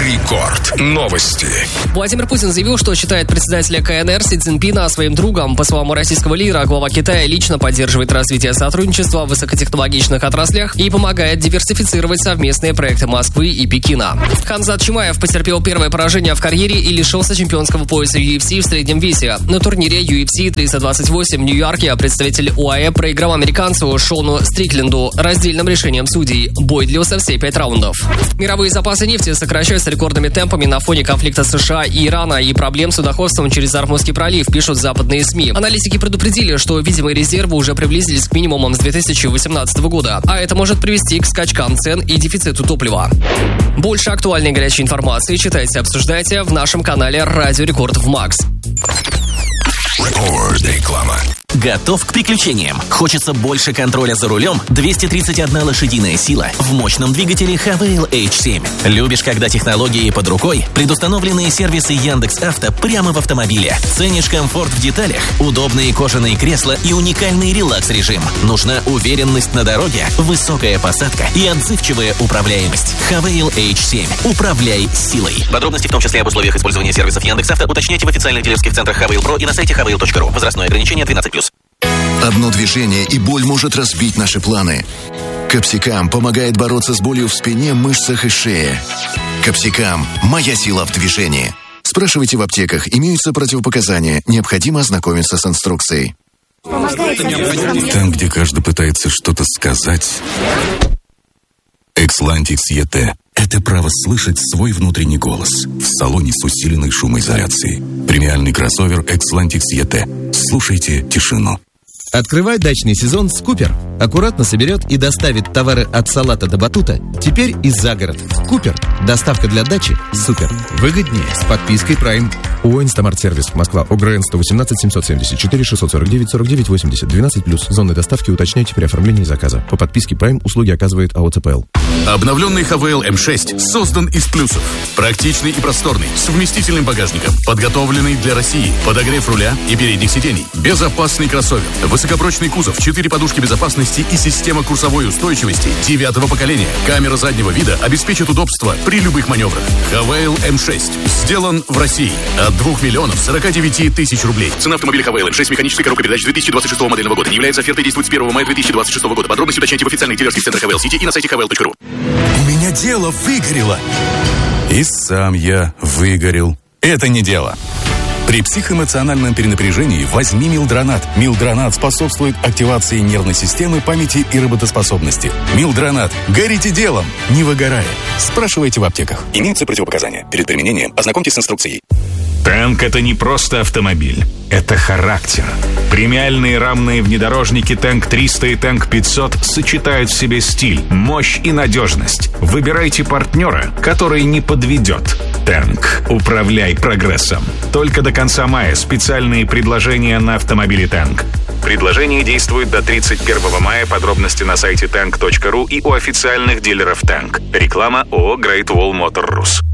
Рекорд. Новости. Владимир Путин заявил, что считает председателя КНР Си Цзиньпина своим другом. По словам российского лидера, глава Китая лично поддерживает развитие сотрудничества в высокотехнологичных отраслях и помогает диверсифицировать совместные проекты Москвы и Пекина. Хамзат Чимаев потерпел первое поражение в карьере и лишился чемпионского пояса UFC в среднем весе. На турнире UFC 328 в Нью-Йорке представитель УАЭ проиграл американцу Шону Стрикленду раздельным решением судей. Бой длился все 5 раундов. Мировые запасы нефти сокращаются рекордными темпами на фоне конфликта США и Ирана и проблем с судоходством через Ормузский пролив, пишут западные СМИ. Аналитики предупредили, что видимые резервы уже приблизились к минимумам с 2018 года, а это может привести к скачкам цен и дефициту топлива. Больше актуальной и горячей информации читайте, обсуждайте в нашем канале Радио Рекорд в Макс. Реклама. Готов к приключениям? Хочется больше контроля за рулем? 231 лошадиная сила в мощном двигателе Havail H7. Любишь, когда технологии под рукой? Предустановленные сервисы Яндекс.Авто прямо в автомобиле. Ценишь комфорт в деталях? Удобные кожаные кресла и уникальный релакс-режим. Нужна уверенность на дороге? Высокая посадка и отзывчивая управляемость. Havail H7. Управляй силой. Подробности, в том числе об условиях использования сервисов Яндекс.Авто, уточняйте в официальных дилерских центрах Havail Pro и на сайте havail.ru. Возрастное ограничение 12+. Одно движение, и боль может разбить наши планы. Капсикам помогает бороться с болью в спине, мышцах и шее. Капсикам – моя сила в движении. Спрашивайте в аптеках, имеются противопоказания. Необходимо ознакомиться с инструкцией. Там, где каждый пытается что-то сказать, Xlantix ET – это право слышать свой внутренний голос в салоне с усиленной шумоизоляцией. Премиальный кроссовер Xlantix ET. Слушайте тишину. Открывай дачный сезон с Купер. Аккуратно соберет и доставит товары от салата до батута. Теперь и за город. Купер. Доставка для дачи. Супер. Выгоднее с подпиской Prime. ООО «Инстамарт-сервис». Москва. ОГРН 118 774 649 49 80. 12+. Зоны доставки уточняйте при оформлении заказа. По подписке Prime услуги оказывает АО ЦПЛ. Обновленный Havail M6 создан из плюсов. Практичный и просторный, с вместительным багажником, подготовленный для России, подогрев руля и передних сидений, безопасный кроссовер, высокопрочный кузов, 4 подушки безопасности и система курсовой устойчивости 9-го поколения. Камера заднего вида обеспечит удобство при любых маневрах. Havail M6 сделан в России от 2 миллионов 49 тысяч рублей. Цена автомобиля Havail M6 механической коробкой передач 2026 модельного года. Не является офертой, действует с 1 мая 2026 года. Подробности уточняйте в официальных дилерских центрах Havail City и на сайте havail.ru. У меня дело выгорело. И сам я выгорел. Это не дело. При психоэмоциональном перенапряжении возьми Милдронат. Милдронат способствует активации нервной системы, памяти и работоспособности. Милдронат. Горите делом, не выгорая. Спрашивайте в аптеках. Имеются противопоказания. Перед применением ознакомьтесь с инструкцией. Танк — это не просто автомобиль, это характер. Премиальные рамные внедорожники Танк 300 и Танк 500 сочетают в себе стиль, мощь и надежность. Выбирайте партнера, который не подведет. Танк. Управляй прогрессом. Только до конца мая специальные предложения на автомобили Танк. Предложение действует до 31 мая. Подробности на сайте tank.ru и у официальных дилеров Танк. Реклама ООО Great Wall Motor Rus.